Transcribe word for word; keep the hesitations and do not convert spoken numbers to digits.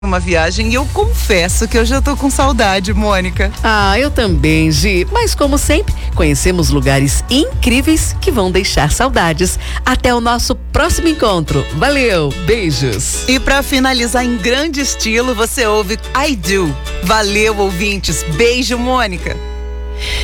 uma viagem e eu confesso que eu já tô com saudade, Mônica. Ah, eu também, Gi. Mas como sempre, conhecemos lugares incríveis que vão deixar saudades. Até o nosso próximo encontro. Valeu, beijos. E pra finalizar em grande estilo, você ouve I Do. Valeu, ouvintes. Beijo, Mônica.